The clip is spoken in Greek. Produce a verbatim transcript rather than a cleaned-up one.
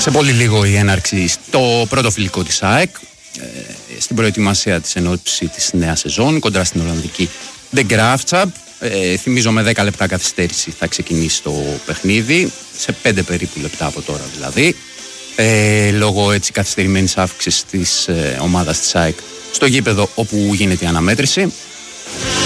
Σε πολύ λίγο η έναρξη στο πρώτο φιλικό της ΑΕΚ, ε, στην προετοιμασία της ενόψη της νέας σεζόν κοντρα στην Ολλανδική The Graafschap. Ε, θυμίζω με δέκα λεπτά καθυστέρηση θα ξεκινήσει το παιχνίδι, σε πέντε περίπου λεπτά από τώρα δηλαδή, ε, λόγω έτσι καθυστερημένης αύξησης της ε, ομάδας της ΑΕΚ στο γήπεδο όπου γίνεται η αναμέτρηση.